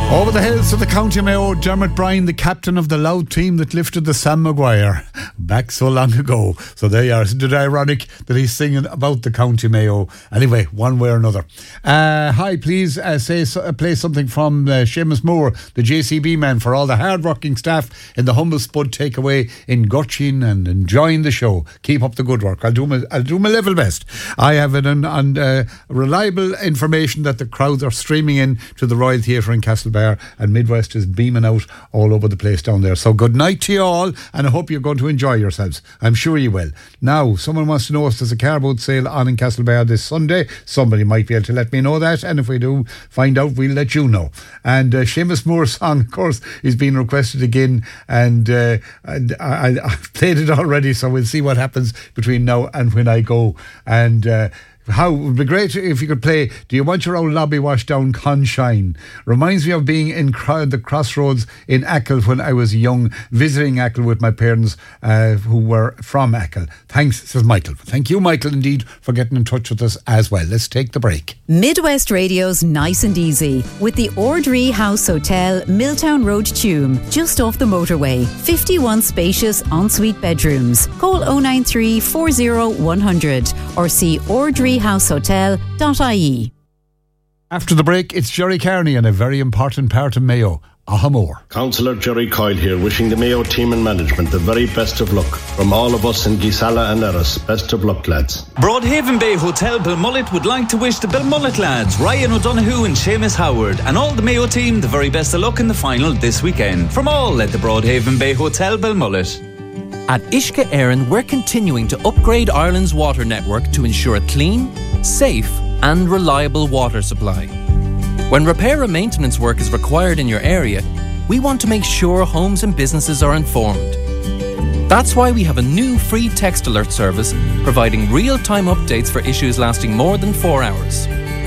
Over the hills of the County Mayo, Dermot Bryan, the captain of the Louth team that lifted the Sam Maguire back so long ago. So there you are. Isn't it ironic that he's singing about the County Mayo? Anyway, one way or another. Hi, please play something from Seamus Moore, the JCB man, for all the hard-working staff in the Humble Spud takeaway in Gutchin and enjoying the show. Keep up the good work. I'll do my level best. I have reliable information that the crowds are streaming in to the Royal Theatre in Castlebar, and Midwest is beaming out all over the place down there. So good night to you all, and I hope you're going to enjoy yourselves. I'm sure you will. Now, someone wants to know if there's a car boat sale on in Castlebar this Sunday. Somebody might be able to let me know that, and if we do find out, we'll let you know. And Seamus Moore's song, of course, is being requested again, and I've played it already, so we'll see what happens between now and when I go. And how it would be great if you could play Do You Want Your Old Lobby Washed Down, Conshine? Reminds me of being in the crossroads in Achill when I was young, visiting Achill with my parents who were from Achill. Thanks, says Michael. Thank you, Michael, indeed, for getting in touch with us as well. Let's take the break. Midwest Radio's Nice and Easy with the Ordree House Hotel, Milltown Road, Tuam, just off the motorway. 51 spacious ensuite bedrooms. Call 093 40 100 or see ordreehousehotel.ie. After the break, it's Jerry Carney and a very important part of Mayo. Ahamore. Councillor Jerry Coyle here, wishing the Mayo team and management the very best of luck. From all of us in Gisala and Erris, best of luck, lads. Broadhaven Bay Hotel Belmullet would like to wish the Belmullet lads, Ryan O'Donoghue and Seamus Howard, and all the Mayo team the very best of luck in the final this weekend. From all at the Broadhaven Bay Hotel Belmullet. At Uisce Éireann, we're continuing to upgrade Ireland's water network to ensure a clean, safe and reliable water supply. When repair and maintenance work is required in your area, we want to make sure homes and businesses are informed. That's why we have a new free text alert service providing real-time updates for issues lasting more than 4 hours.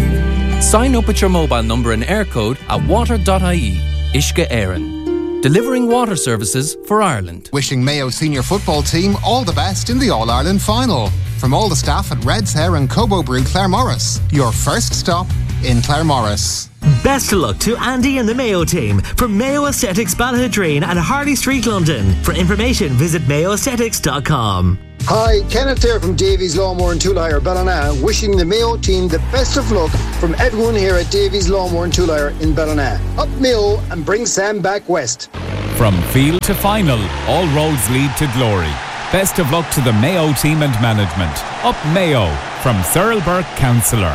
Sign up with your mobile number and air code at water.ie. Uisce Éireann. Delivering water services for Ireland. Wishing Mayo senior football team all the best in the All-Ireland final. From all the staff at Red's Hair and Cobo Brew Claremorris, your first stop in Claremorris. Best of luck to Andy and the Mayo team from Mayo Aesthetics Ballahadreen at Harley Street, London. For information, visit mayoaesthetics.com. Hi, Kenneth here from Davies Lawnmower and Toolhire, Ballina, wishing the Mayo team the best of luck from everyone here at Davies Lawnmower and Toolhire in Ballina. Up Mayo and bring Sam back west. From field to final, all roads lead to glory. Best of luck to the Mayo team and management. Up Mayo from Thurlburg Councillor.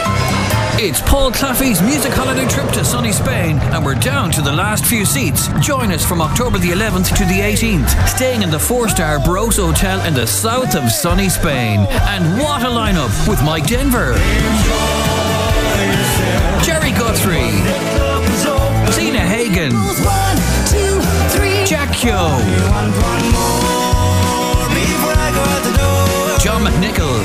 It's Paul Claffey's music holiday trip to sunny Spain, and we're down to the last few seats. Join us from October the 11th to the 18th, staying in the 4-star Barroso Hotel in the south of sunny Spain. And what a lineup with Mike Denver, Jerry Guthrie, Zena Hagen, Jack Kyo, John McNichol,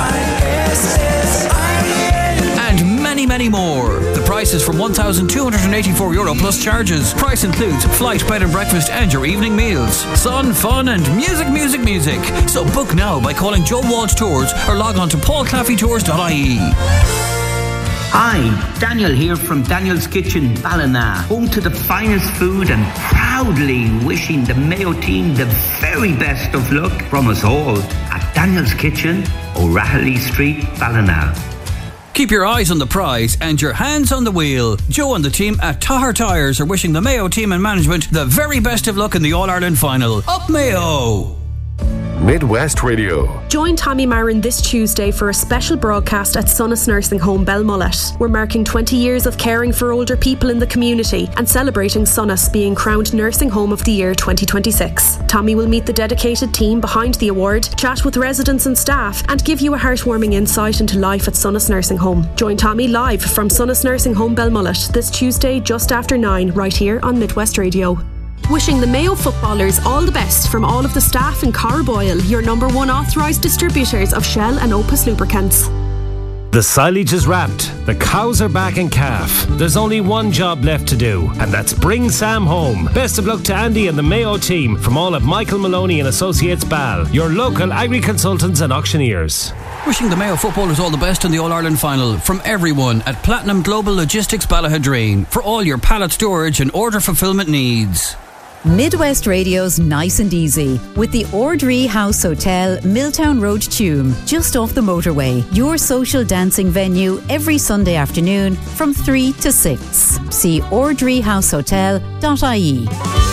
many more. The price is from €1,284 plus charges. Price includes flight, bed and breakfast and your evening meals. Sun, fun and music. So book now by calling Joe Walsh Tours or log on to paulclaffeytours.ie. Hi, Daniel here from Daniel's Kitchen, Ballina, home to the finest food and proudly wishing the Mayo team the very best of luck from us all at Daniel's Kitchen, O'Rahilly Street, Ballina. Keep your eyes on the prize and your hands on the wheel. Joe and the team at Tahar Tyres are wishing the Mayo team and management the very best of luck in the All-Ireland final. Up Mayo! Midwest Radio. Join Tommy Marin this Tuesday for a special broadcast at Sonas Nursing Home Belmullet. We're marking 20 years of caring for older people in the community and celebrating Sonas being crowned Nursing Home of the Year 2026. Tommy will meet the dedicated team behind the award, chat with residents and staff, and give you a heartwarming insight into life at Sonas Nursing Home. Join Tommy live from Sonas Nursing Home Belmullet this Tuesday just after 9 right here on Midwest Radio. Wishing the Mayo footballers all the best from all of the staff in Carboyle, your number one authorised distributors of Shell and Opus lubricants. The silage is wrapped, the cows are back in calf. There's only one job left to do, and that's bring Sam home. Best of luck to Andy and the Mayo team from all of Michael Maloney and Associates Ball, your local agri-consultants and auctioneers. Wishing the Mayo footballers all the best in the All-Ireland final from everyone at Platinum Global Logistics Ballahadreen for all your pallet storage and order fulfilment needs. Midwest Radio's Nice and Easy with the Ordree House Hotel, Milltown Road, Tuam, just off the motorway. Your social dancing venue every Sunday afternoon from 3 to 6. See ordreehousehotel.ie.